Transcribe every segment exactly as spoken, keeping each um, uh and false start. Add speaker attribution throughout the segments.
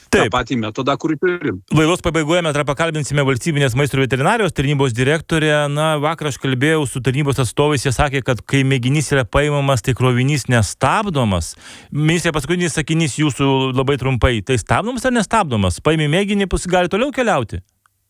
Speaker 1: tą patį metodą, kurį turim.
Speaker 2: Laidos pabaigoje mes pakalbinsime valstybinės maisto ir veterinarijos tarnybos direktorę. Na, vakar aš kalbėjau su tarnybos atstovais, jie sakė, kad kai mėginys yra paimamas, tai krovinys nestabdomas. Ministrė, paskutinis sakinys jūsų labai trumpai. Tai stabdomas ar nestabdomas? Paimi mėginį, gali toliau keliauti?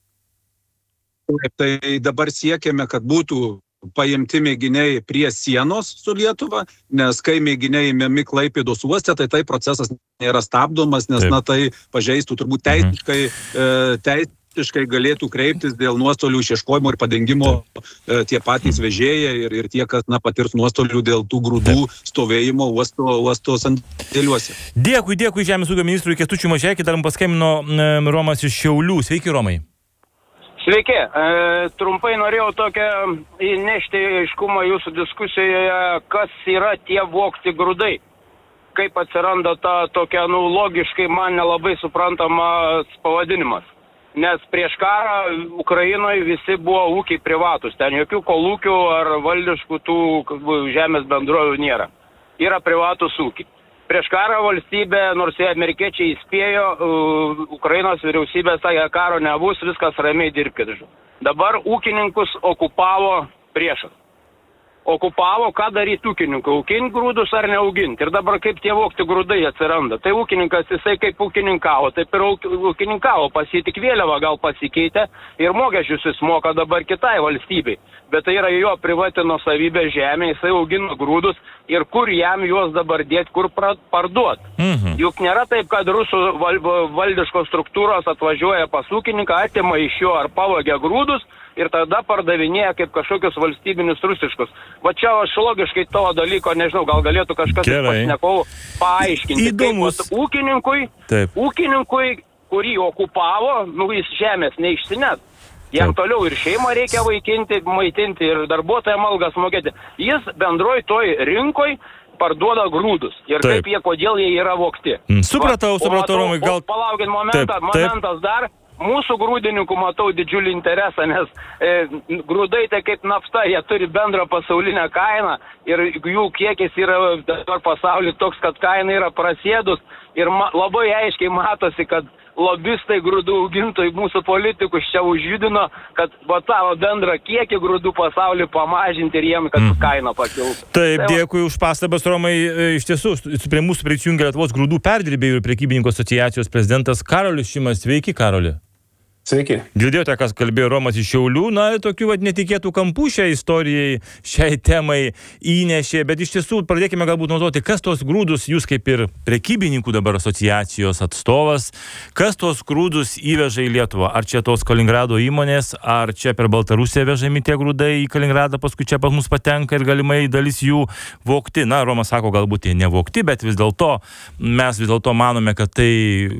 Speaker 1: Tai dabar siekiame, kad būtų paimti mėginiai prie sienos su Lietuva, nes kai mėginiai įmami Klaipėdos uoste, tai tai procesas nėra stabdomas, nes Taip. na tai pažeistų turbūt teisiškai, mhm. teisiškai galėtų kreiptis dėl nuostolių išieškojimo ir padengimo Taip. tie patys vežėjai ir, ir tie, kas na, patirs nuostolių dėl tų grūdų Taip. stovėjimo uosto, uosto sandėliuose.
Speaker 2: Dėkui, dėkui Žemės ūkio ministrui Kęstučiui Mažeikai, dar mums paskambino Romas iš Šiaulių. Sveiki, Romai.
Speaker 3: Sveiki, e, trumpai norėjau tokią įnešti aiškumą jūsų diskusijoje, kas yra tie vogti grūdai. Kaip atsiranda ta tokia, nu, logiškai man nelabai suprantamas pavadinimas. Nes prieš karą Ukrainoje visi buvo ūkiai privatus, ten jokių kolūkių ar valdiškų tų žemės bendrovių nėra. Yra privatus ūkiai. Prieš karą valstybė, nors jie amerikiečiai įspėjo, uh, Ukrainos vyriausybė sakė, karo nebus, viskas ramiai dirbkit. Dabar ūkininkus okupavo priešas. Okupavo, ką daryti ūkininkui, auginti grūdus ar neauginti. Ir dabar kaip tie vogti grūdai atsiranda. Tai ūkininkas, jisai kaip ūkininkavo, taip ir ūkininkavo, pas jį tik vėliava gal pasikeitė ir mokesčius jis moka dabar kitai valstybei. Bet tai yra jo privati nuosavybė žemė, jisai augina grūdus ir kur jam juos dabar dėti, kur parduot. Mhm. Juk nėra taip, kad rusų val, valdiškos struktūros atvažiuoja pas ūkininką, atima iš jo ar pavogia grūdus ir tada pardavinėja kaip kažkokius valstybinius rusiškus. Va čia aš logiškai to dalyko, nežinau, gal galėtų kažkas pašnekau paaiškinti.
Speaker 2: Įdomus.
Speaker 3: Kaip ūkininkui,
Speaker 2: Taip.
Speaker 3: ūkininkui, kurį okupavo, nu jis žemės neišsinet. Jam Taip. toliau ir šeimą reikia vaikinti, maitinti ir darbuotojam algas mokėti. Jis bendroj toj rinkoj parduoda grūdus. Ir
Speaker 2: Taip.
Speaker 3: kaip jie, kodėl jie yra vogti.
Speaker 2: Mm, supratau, Va, supratau, Romai, gal...
Speaker 3: Palaukit momentą,
Speaker 2: Taip.
Speaker 3: momentas dar. Mūsų grūdininkų matau didžiulį interesą, nes e, grūdai tai kaip nafta, jie turi bendrą pasaulinę kainą ir jų kiekis yra dabar pasaulyje toks, kad kaina yra prasėdus ir ma, labai aiškiai matosi, kad lobistai grūdų augintojai mūsų politikus čia užjudino, kad va tavo bendrą kiekį grūdų pasaulį pamažinti ir jiem, kad mm. kaina pakiltų.
Speaker 2: Taip, tai dėkui už pastabas, Romai. Iš tiesų, prie mūsų prisijungė Lietuvos grūdų perdirbėjų ir prekybininkų asociacijos prezidentas Karolis Šimas. Sveiki, Karoli.
Speaker 4: Sveiki.
Speaker 2: Girdėjote, kas kalbėjo Romas iš Šiaulių, na, tokių vat, netikėtų kampų šiai istorijai, šiai temai įnešė, bet iš tiesų pradėkime galbūt naudoti, kas tos grūdus, jūs kaip ir prekybininkų dabar asociacijos atstovas, kas tos grūdus įveža į Lietuvą? Ar čia tos Kaliningrado įmonės, ar čia per Baltarusiją vežami tie grūdai į Kaliningradą, paskui čia pas mus patenka ir galimai dalis jų vogti? Na, Romas sako, galbūt jie nevogti, bet vis dėlto mes vis dėlto manome, kad tai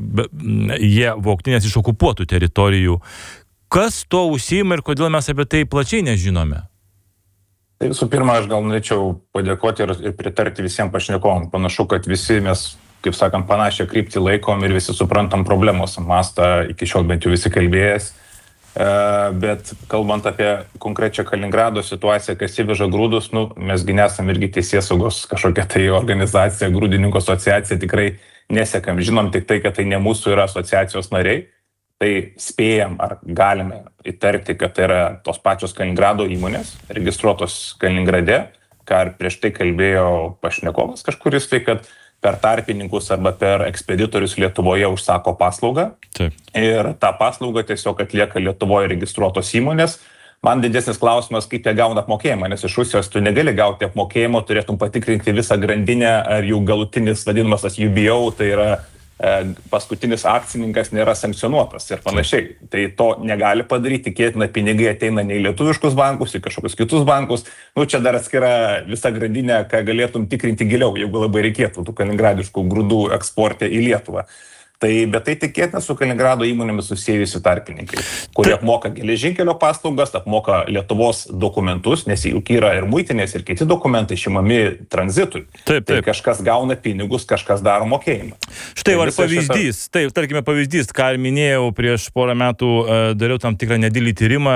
Speaker 2: jie vogti, nes iš okupuotų teritorijų. Kas to užsiima ir kodėl mes apie tai plačiai nežinome?
Speaker 4: Tai visų pirma, aš gal norėčiau padėkoti ir, ir pritarti visiems pašnekovam. Panašu, kad visi mes, kaip sakant, panašią kryptį laikom ir visi suprantam problemos mastą, iki šiol bent jau visi kalbėjęs. E, bet kalbant apie konkrečią Kaliningrado situaciją, kas įveža grūdus, nu, mesgi nesam irgi teisėsaugos kažkokia tai organizacija, grūdininkų asociacija, tikrai nesekam. Žinom tik tai, kad tai ne mūsų yra asociacijos nariai. Tai spėjam ar galime įtarti, kad tai yra tos pačios Kaliningrado įmonės, registruotos Kaliningrade, ką ir prieš tai kalbėjo pašnekovas kažkuris, tai kad per tarpininkus arba per ekspeditorius Lietuvoje užsako paslaugą.
Speaker 2: Taip.
Speaker 4: Ir tą paslaugą tiesiog atlieka Lietuvoje registruotos įmonės. Man didesnis klausimas, kaip jie gauna apmokėjimą, nes iš Rusijos tu negali gauti apmokėjimo, turėtum patikrinti visą grandinę, ar jų galutinis vadinamas tas U B O, tai yra paskutinis akcininkas nėra sankcionuotas ir panašiai. Tai to negali padaryti, tikėtina pinigai ateina ne į lietuviškus bankus, į kažkokius kitus bankus. Nu, čia dar atskira visa grandinė, ką galėtum tikrinti giliau, jeigu labai reikėtų tų kaliningradiškų grūdų eksporte į Lietuvą. Tai, bet tai tikėtina su Kaliningrado įmonėmis susiejusi tarpininkai, kurie apmoka geležinkelio paslaugas, apmoka Lietuvos dokumentus, nes juk yra ir muitinės, ir kiti dokumentai šimami tranzitui.
Speaker 2: Taip, taip.
Speaker 4: Tai kažkas gauna pinigus, kažkas daro mokėjimą.
Speaker 2: Štai var pavyzdys, šitą... taip, tarkime pavyzdys, ką minėjau prieš porą metų, dariau tam tikrą nedidelį tyrimą,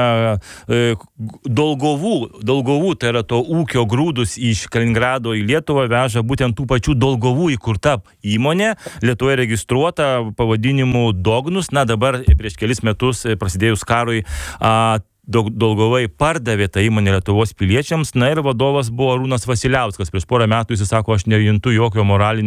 Speaker 2: Dolgovų, Dolgovų, tai yra to ūkio grūdus iš Kaliningrado į Lietuvą veža būtent tų pačių Dolgovų įkurta įmonė, Lietuvoje registruota, pavadinimu Dognus. Na, dabar prieš kelis metus prasidėjus karui a, Dolgovai pardavė tą įmonę Lietuvos piliečiams, na ir vadovas buvo Arūnas Vasiliauskas. Prieš porą metų jis sako, aš nejuntu jokio moralinio